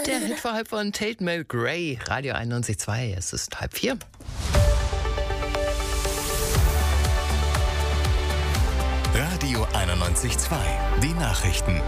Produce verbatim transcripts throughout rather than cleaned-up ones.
Der Hit war halb von Tate McRae, Radio einundneunzig Komma zwei. Es ist halb vier. Radio einundneunzig Komma zwei. Die Nachrichten.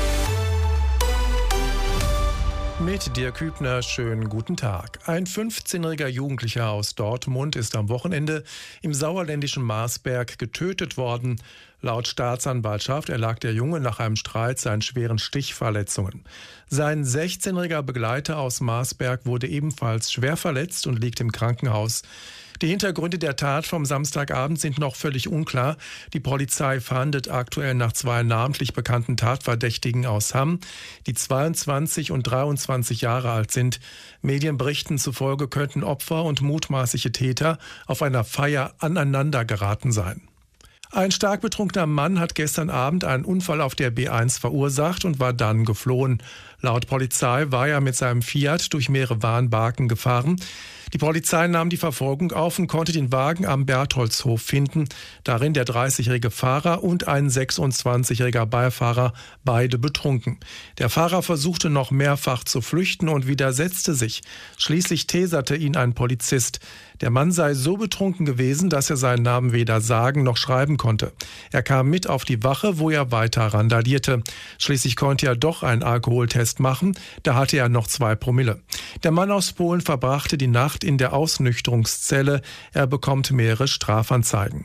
Mit Dirk Hübner, schönen guten Tag. Ein fünfzehnjähriger Jugendlicher aus Dortmund ist am Wochenende im sauerländischen Marsberg getötet worden. Laut Staatsanwaltschaft erlag der Junge nach einem Streit seinen schweren Stichverletzungen. Sein sechzehnjähriger Begleiter aus Marsberg wurde ebenfalls schwer verletzt und liegt im Krankenhaus. Die Hintergründe der Tat vom Samstagabend sind noch völlig unklar. Die Polizei fahndet aktuell nach zwei namentlich bekannten Tatverdächtigen aus Hamm, die zweiundzwanzig und dreiundzwanzig Jahre alt sind. Medienberichten zufolge könnten Opfer und mutmaßliche Täter auf einer Feier aneinander geraten sein. Ein stark betrunkener Mann hat gestern Abend einen Unfall auf der B eins verursacht und war dann geflohen. Laut Polizei war er mit seinem Fiat durch mehrere Warnbarken gefahren. Die Polizei nahm die Verfolgung auf und konnte den Wagen am Bertholdshof finden. Darin der dreißigjährige Fahrer und ein sechsundzwanzigjähriger Beifahrer, beide betrunken. Der Fahrer versuchte noch mehrfach zu flüchten und widersetzte sich. Schließlich teserte ihn ein Polizist. Der Mann sei so betrunken gewesen, dass er seinen Namen weder sagen noch schreiben konnte. Er kam mit auf die Wache, wo er weiter randalierte. Schließlich konnte er doch einen Alkoholtest machen. Da hatte er noch zwei Promille. Der Mann aus Polen verbrachte die Nacht in der Ausnüchterungszelle. Er bekommt mehrere Strafanzeigen.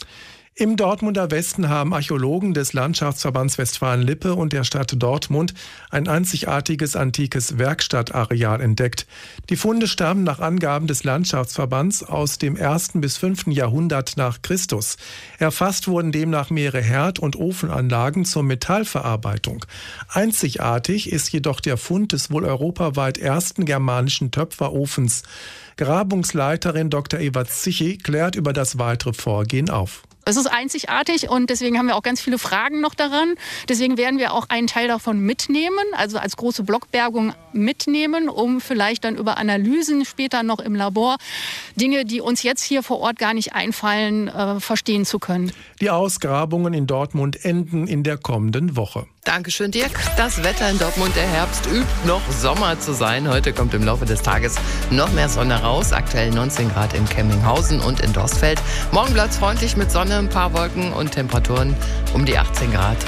Im Dortmunder Westen haben Archäologen des Landschaftsverbands Westfalen-Lippe und der Stadt Dortmund ein einzigartiges antikes Werkstattareal entdeckt. Die Funde stammen nach Angaben des Landschaftsverbands aus dem ersten bis fünften Jahrhundert nach Christus. Erfasst wurden demnach mehrere Herd- und Ofenanlagen zur Metallverarbeitung. Einzigartig ist jedoch der Fund des wohl europaweit ersten germanischen Töpferofens. Grabungsleiterin Doktor Eva Zichi klärt über das weitere Vorgehen auf. Es ist einzigartig und deswegen haben wir auch ganz viele Fragen noch daran. Deswegen werden wir auch einen Teil davon mitnehmen, also als große Blockbergung mitnehmen, um vielleicht dann über Analysen später noch im Labor Dinge, die uns jetzt hier vor Ort gar nicht einfallen, äh, verstehen zu können. Die Ausgrabungen in Dortmund enden in der kommenden Woche. Dankeschön, Dirk. Das Wetter in Dortmund, der Herbst übt noch Sommer zu sein. Heute kommt im Laufe des Tages noch mehr Sonne raus. Aktuell neunzehn Grad in Kemminghausen und in Dorstfeld. Morgen bleibt es freundlich mit Sonne, ein paar Wolken und Temperaturen um die achtzehn Grad.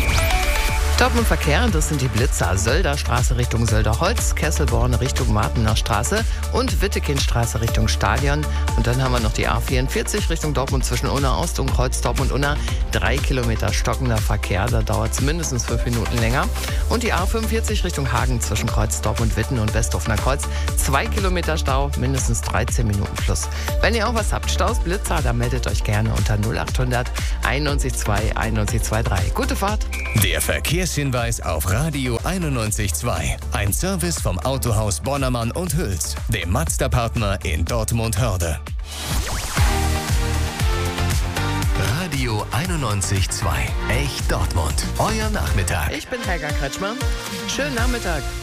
Dortmund Verkehr, das sind die Blitzer. Sölder Straße Richtung Sölderholz, Kesselborn Richtung Martener Straße und Wittekindstraße Richtung Stadion. Und dann haben wir noch die A vierundvierzig Richtung Dortmund zwischen Unna-Ost und Kreuz Dortmund-Unna. Drei Kilometer stockender Verkehr, da dauert es mindestens fünf Minuten länger. Und die A fünfundvierzig Richtung Hagen zwischen Kreuz Dortmund-Witten und Westhofener Kreuz. Zwei Kilometer Stau, mindestens dreizehn Minuten Plus. Wenn ihr auch was habt, Staus, Blitzer, dann meldet euch gerne unter null achthundert einundneunzig zwei einundneunzig zweiunddreißig. Gute Fahrt. Der Verkehrshinweis auf Radio einundneunzig Komma zwei. Ein Service vom Autohaus Bonnermann und Hüls, dem Mazda-Partner in Dortmund-Hörde. Radio einundneunzig Komma zwei. Echt Dortmund. Euer Nachmittag. Ich bin Helga Kretschmer. Schönen Nachmittag.